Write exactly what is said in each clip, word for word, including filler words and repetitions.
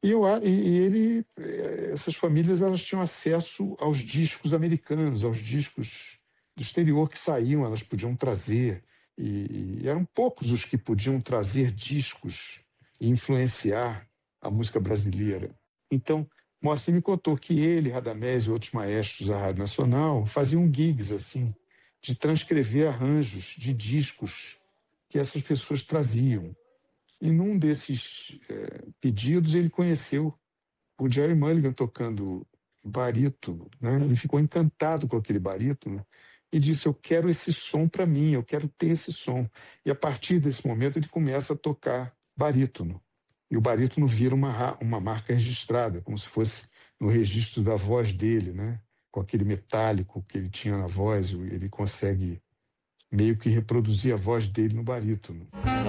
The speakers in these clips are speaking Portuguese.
E, eu, e, e ele, essas famílias elas tinham acesso aos discos americanos, aos discos do exterior que saíam, elas podiam trazer. E, e eram poucos os que podiam trazer discos e influenciar a música brasileira. Então, Moacir me contou que ele, Radamés e outros maestros da Rádio Nacional faziam gigs assim, de transcrever arranjos de discos que essas pessoas traziam. E num desses é, pedidos ele conheceu o Jerry Mulligan tocando barítono, né? Ele ficou encantado com aquele barítono e disse: eu quero esse som para mim, eu quero ter esse som. E a partir desse momento ele começa a tocar barítono. E o barítono vira uma, uma marca registrada, como se fosse no registro da voz dele, né? Com aquele metálico que ele tinha na voz, ele consegue meio que reproduzir a voz dele no barítono.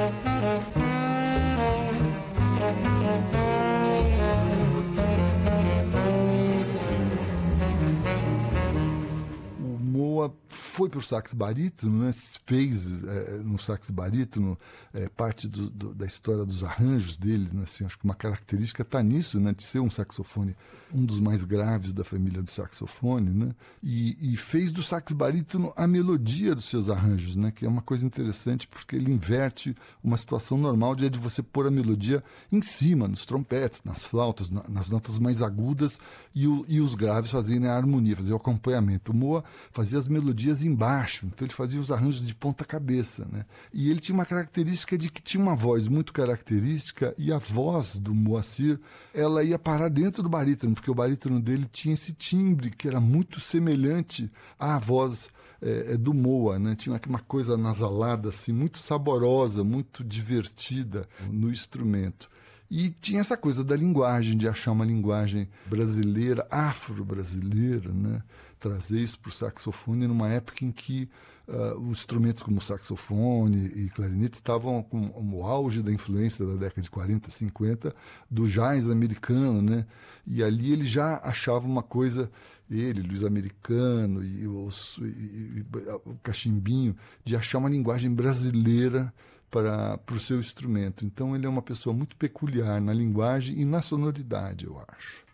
O Moa foi para o sax barítono, né? Fez é, no sax barítono é, parte do, do, da história dos arranjos dele, né? Assim, acho que uma característica está nisso, né? De ser um saxofone, um dos mais graves da família do saxofone, né? E, e fez do sax barítono a melodia dos seus arranjos, né? Que é uma coisa interessante porque ele inverte uma situação normal de, de você pôr a melodia em cima, nos trompetes, nas flautas, na, nas notas mais agudas e, o, e os graves fazerem a harmonia, fazer o acompanhamento. O Moa fazia as melodias embaixo, então ele fazia os arranjos de ponta cabeça, né? E ele tinha uma característica de que tinha uma voz muito característica e a voz do Moacir, ela ia parar dentro do barítono, porque o barítono dele tinha esse timbre que era muito semelhante à voz é, do Moa, né? Tinha uma coisa nasalada, assim, muito saborosa, muito divertida no instrumento. E tinha essa coisa da linguagem, de achar uma linguagem brasileira, afro-brasileira, né? Trazer isso para o saxofone numa época em que uh, os instrumentos como saxofone e clarinete estavam com o auge da influência da década de quarenta, cinquenta do jazz americano, né? E ali ele já achava uma coisa, ele, Luiz Americano e, os, e, e, e o cachimbinho, de achar uma linguagem brasileira para, para o seu instrumento. Então ele é uma pessoa muito peculiar na linguagem e na sonoridade, eu acho.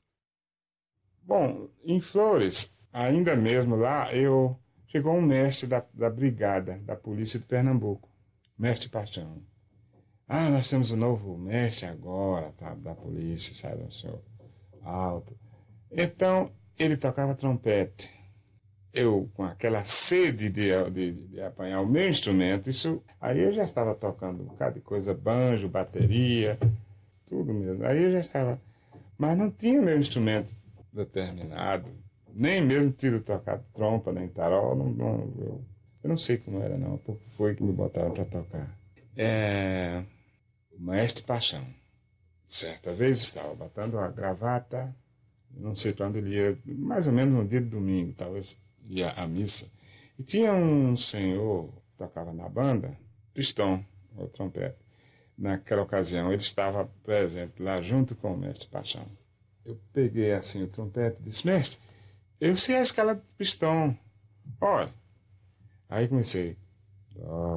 Bom, em Flores, ainda mesmo lá, eu chegou um mestre da, da brigada da polícia de Pernambuco, mestre Paixão. Ah, nós temos um novo mestre agora, tá, da polícia, sabe, um senhor alto. Então, ele tocava trompete. Eu, com aquela sede de, de, de apanhar o meu instrumento, isso, aí eu já estava tocando um bocado de coisa, banjo, bateria, tudo mesmo. Aí eu já estava, mas não tinha o meu instrumento determinado, nem mesmo tido tocado trompa, nem tarol, não, não, eu, eu não sei como era não, porque foi que me botaram para tocar. É, o Maestro Paixão, certa vez estava botando a gravata, não sei para onde ele ia, mais ou menos no dia de domingo, talvez ia à missa, e tinha um senhor que tocava na banda, pistão, ou trompete. Naquela ocasião ele estava presente lá junto com o Mestre Paixão. Eu peguei assim o trompete e disse: mestre, eu sei a escala de pistão. Olha. Aí comecei. Dó,